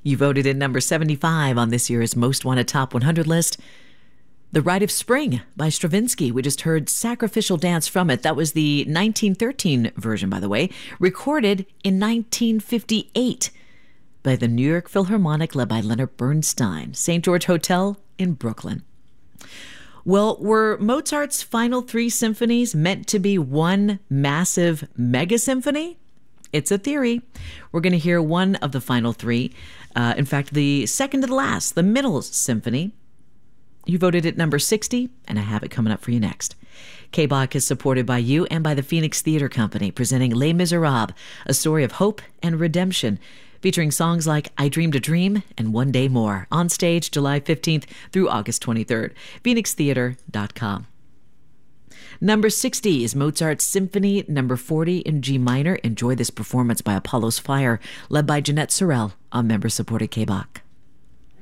You voted in number 75 on this year's Most Wanted Top 100 list. The Rite of Spring by Stravinsky. We just heard Sacrificial Dance from it. That was the 1913 version, by the way, recorded in 1958 by the New York Philharmonic led by Leonard Bernstein, St. George Hotel in Brooklyn. Well, were Mozart's final 3 symphonies meant to be one massive mega symphony? It's a theory. We're going to hear one of the final 3. In fact, the second to the last, the Middle Symphony. You voted at number 60, and I have it coming up for you next. KBOC is supported by you and by the Phoenix Theater Company, presenting Les Miserables, a story of hope and redemption, featuring songs like I Dreamed a Dream and One Day More, on stage July 15th through August 23rd. PhoenixTheater.com. Number 60 is Mozart's Symphony Number 40 in G minor. Enjoy this performance by Apollo's Fire, led by Jeanette Sorrell on member-supported KBOC.